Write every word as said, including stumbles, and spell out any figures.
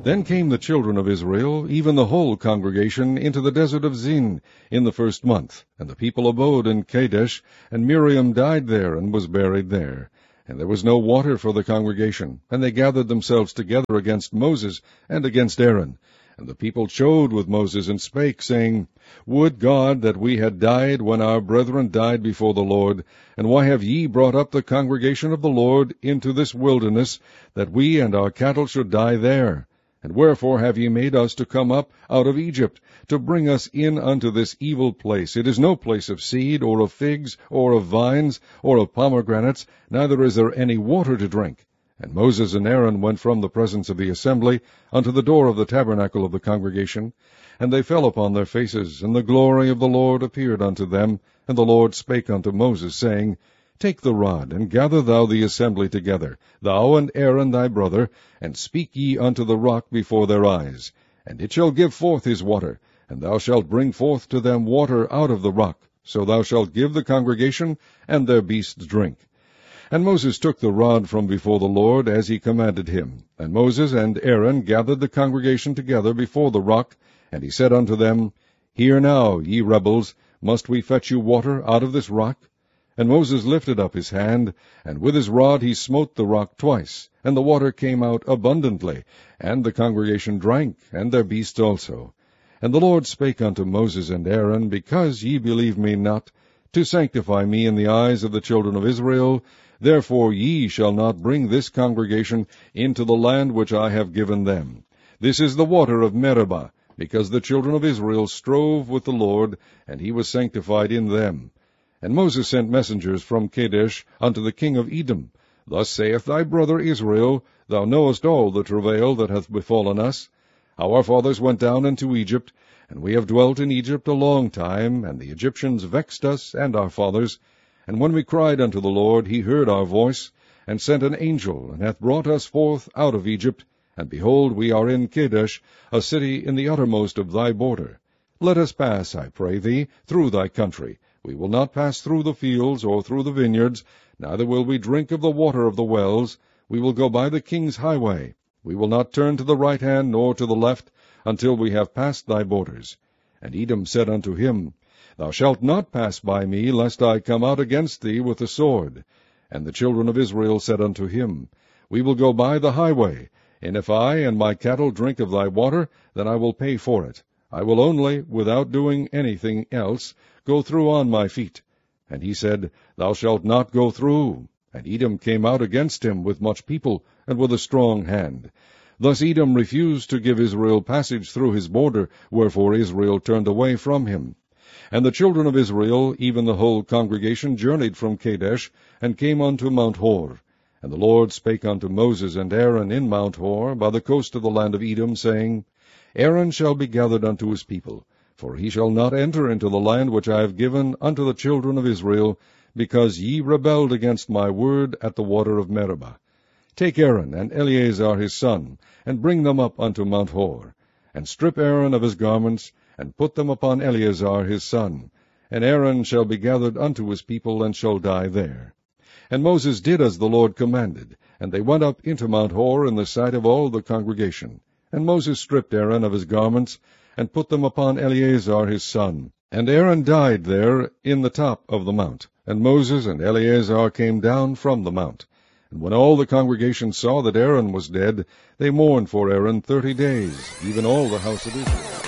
Then came the children of Israel, even the whole congregation, into the desert of Zin in the first month. And the people abode in Kadesh, and Miriam died there, and was buried there. And there was no water for the congregation, and they gathered themselves together against Moses and against Aaron. And the people chode with Moses, and spake, saying, Would God that we had died when our brethren died before the Lord! And why have ye brought up the congregation of the Lord into this wilderness, that we and our cattle should die there? And wherefore have ye made us to come up out of Egypt, to bring us in unto this evil place? It is no place of seed, or of figs, or of vines, or of pomegranates, neither is there any water to drink. And Moses and Aaron went from the presence of the assembly unto the door of the tabernacle of the congregation. And they fell upon their faces, and the glory of the Lord appeared unto them. And the Lord spake unto Moses, saying, Take the rod, and gather thou the assembly together, thou and Aaron thy brother, and speak ye unto the rock before their eyes. And it shall give forth his water, and thou shalt bring forth to them water out of the rock. So thou shalt give the congregation and their beasts drink. And Moses took the rod from before the Lord, as he commanded him. And Moses and Aaron gathered the congregation together before the rock, and he said unto them, Hear now, ye rebels, must we fetch you water out of this rock? And Moses lifted up his hand, and with his rod he smote the rock twice, and the water came out abundantly, and the congregation drank, and their beasts also. And the Lord spake unto Moses and Aaron, Because ye believe me not, to sanctify me in the eyes of the children of Israel, therefore ye shall not bring this congregation into the land which I have given them. This is the water of Meribah, because the children of Israel strove with the Lord, and he was sanctified in them. And Moses sent messengers from Kadesh unto the king of Edom. Thus saith thy brother Israel, Thou knowest all the travail that hath befallen us, how our fathers went down into Egypt, and we have dwelt in Egypt a long time, and the Egyptians vexed us and our fathers. And when we cried unto the Lord, he heard our voice, and sent an angel, and hath brought us forth out of Egypt. And behold, we are in Kadesh, a city in the uttermost of thy border. Let us pass, I pray thee, through thy country. We will not pass through the fields, or through the vineyards, neither will we drink of the water of the wells. We will go by the king's highway. We will not turn to the right hand, nor to the left, until we have passed thy borders. And Edom said unto him, Thou shalt not pass by me, lest I come out against thee with the sword. And the children of Israel said unto him, We will go by the highway, and if I and my cattle drink of thy water, then I will pay for it. I will only, without doing anything else, go through on my feet. And he said, Thou shalt not go through. And Edom came out against him with much people, and with a strong hand. Thus Edom refused to give Israel passage through his border, wherefore Israel turned away from him. And the children of Israel, even the whole congregation, journeyed from Kadesh, and came unto Mount Hor. And the Lord spake unto Moses and Aaron in Mount Hor, by the coast of the land of Edom, saying, Aaron shall be gathered unto his people, for he shall not enter into the land which I have given unto the children of Israel, because ye rebelled against my word at the water of Meribah. Take Aaron and Eleazar his son, and bring them up unto Mount Hor, and strip Aaron of his garments, and put them upon Eleazar his son. And Aaron shall be gathered unto his people, and shall die there. And Moses did as the Lord commanded, and they went up into Mount Hor in the sight of all the congregation. And Moses stripped Aaron of his garments, and put them upon Eleazar his son. And Aaron died there in the top of the mount. And Moses and Eleazar came down from the mount. And when all the congregation saw that Aaron was dead, they mourned for Aaron thirty days, even all the house of Israel.